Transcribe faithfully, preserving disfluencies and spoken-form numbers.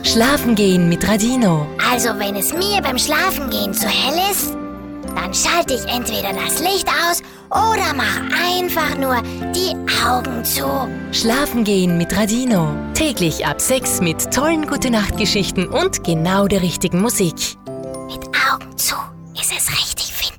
Schlafen gehen mit Radino. Also wenn es mir beim Schlafengehen zu hell ist, dann schalte ich entweder das Licht aus oder mach einfach nur die Augen zu. Schlafen gehen mit Radino. Täglich ab sechs mit tollen Gute-Nacht-Geschichten und genau der richtigen Musik. Mit Augen zu ist es richtig finster.